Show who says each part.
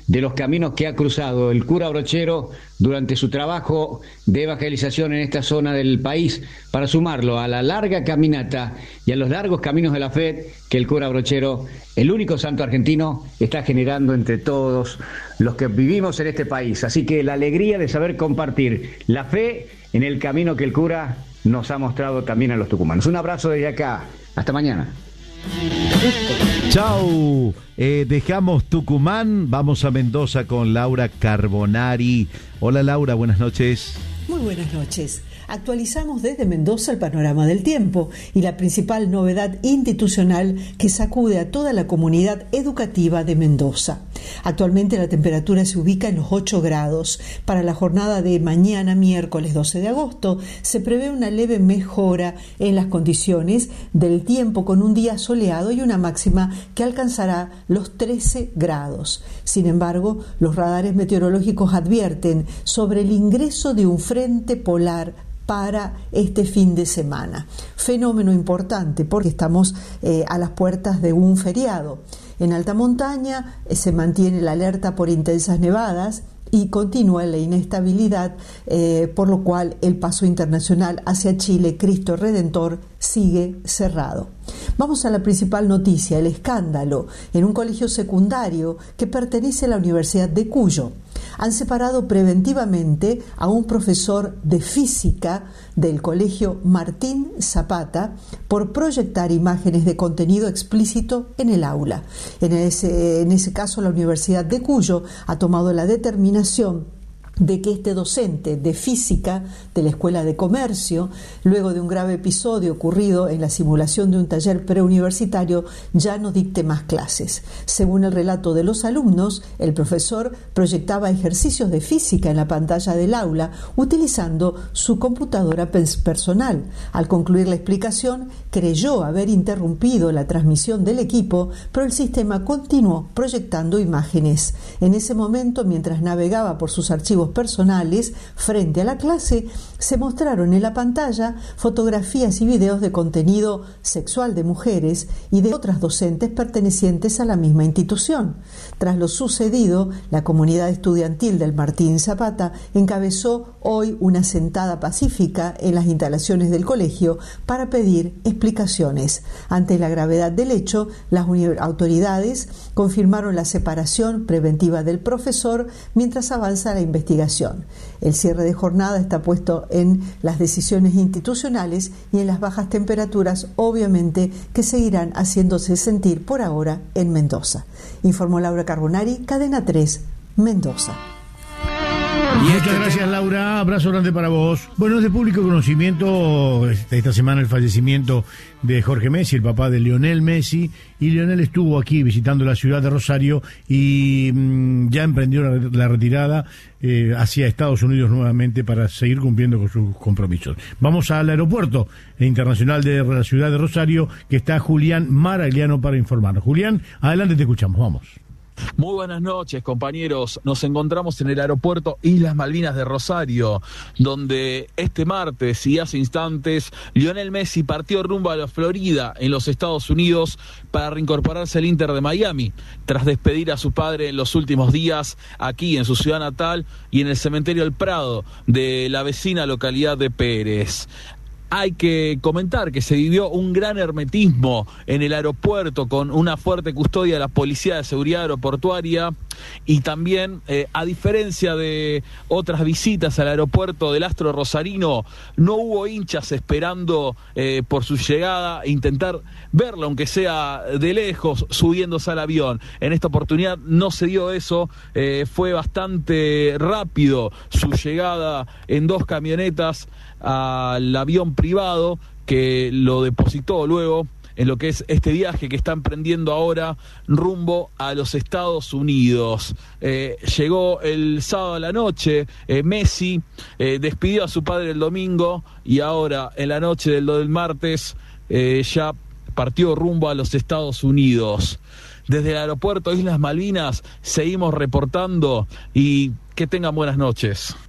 Speaker 1: de los caminos que ha cruzado el cura Brochero durante su trabajo de evangelización en esta zona del país, para sumarlo a la larga caminata y a los largos caminos de la fe que el cura Brochero, el único santo argentino, está generando entre todos los que vivimos en este país. Así que la alegría de saber compartir la fe en el camino que el cura nos ha mostrado también a los tucumanos. Un abrazo desde acá. Hasta mañana.
Speaker 2: Chau. Dejamos Tucumán, vamos a Mendoza con Laura Carbonari. Hola Laura, buenas noches.
Speaker 3: Muy buenas noches. Actualizamos desde Mendoza el panorama del tiempo y la principal novedad institucional que sacude a toda la comunidad educativa de Mendoza. Actualmente la temperatura se ubica en los 8 grados. Para la jornada de mañana, miércoles 12 de agosto, se prevé una leve mejora en las condiciones del tiempo con un día soleado y una máxima que alcanzará los 13 grados. Sin embargo, los radares meteorológicos advierten sobre el ingreso de un frente polar para este fin de semana. Fenómeno importante porque estamos a las puertas de un feriado. En alta montaña se mantiene la alerta por intensas nevadas y continúa la inestabilidad, por lo cual el paso internacional hacia Chile, Cristo Redentor, sigue cerrado. Vamos a la principal noticia, el escándalo en un colegio secundario que pertenece a la Universidad de Cuyo. Han separado preventivamente a un profesor de física del colegio Martín Zapata por proyectar imágenes de contenido explícito en el aula. En ese caso, la Universidad de Cuyo ha tomado la determinación de que este docente de física de la Escuela de Comercio, luego de un grave episodio ocurrido en la simulación de un taller preuniversitario, ya no dicte más clases. Según el relato de los alumnos, el profesor proyectaba ejercicios de física en la pantalla del aula utilizando su computadora personal. Al concluir la explicación, creyó haber interrumpido la transmisión del equipo, pero el sistema continuó proyectando imágenes. En ese momento, mientras navegaba por sus archivos personales frente a la clase, se mostraron en la pantalla fotografías y videos de contenido sexual de mujeres y de otras docentes pertenecientes a la misma institución. Tras lo sucedido, la comunidad estudiantil del Martín Zapata encabezó hoy una sentada pacífica en las instalaciones del colegio para pedir explicaciones. Ante la gravedad del hecho, las autoridades confirmaron la separación preventiva del profesor mientras avanza la investigación. El cierre de jornada está puesto en las decisiones institucionales y en las bajas temperaturas, obviamente, que seguirán haciéndose sentir por ahora en Mendoza. Informó Laura Carbonari, Cadena 3, Mendoza.
Speaker 4: Muchas gracias, Laura. Abrazo grande para vos. Bueno, es de público conocimiento esta semana el fallecimiento de Jorge Messi, el papá de Lionel Messi, y Lionel estuvo aquí visitando la ciudad de Rosario y ya emprendió la retirada hacia Estados Unidos nuevamente para seguir cumpliendo con sus compromisos. Vamos al aeropuerto internacional de la ciudad de Rosario, que está Julián Maragliano para informarnos. Julián, adelante, te escuchamos, vamos.
Speaker 5: Muy buenas noches, compañeros. Nos encontramos en el aeropuerto Islas Malvinas de Rosario, donde este martes y hace instantes Lionel Messi partió rumbo a la Florida, en los Estados Unidos, para reincorporarse al Inter de Miami, tras despedir a su padre en los últimos días aquí en su ciudad natal y en el cementerio El Prado de la vecina localidad de Pérez. Hay que comentar que se vivió un gran hermetismo en el aeropuerto, con una fuerte custodia de la Policía de Seguridad Aeroportuaria, y también, a diferencia de otras visitas al aeropuerto del astro rosarino, no hubo hinchas esperando por su llegada e intentar verlo, aunque sea de lejos, subiéndose al avión. En esta oportunidad no se dio eso, fue bastante rápido su llegada en 2 camionetas al avión privado que lo depositó luego en lo que es este viaje que está emprendiendo ahora rumbo a los Estados Unidos. Llegó el sábado a la noche, Messi despidió a su padre el domingo y ahora en la noche del martes ya partió rumbo a los Estados Unidos. Desde el aeropuerto Islas Malvinas seguimos reportando y que tengan buenas noches.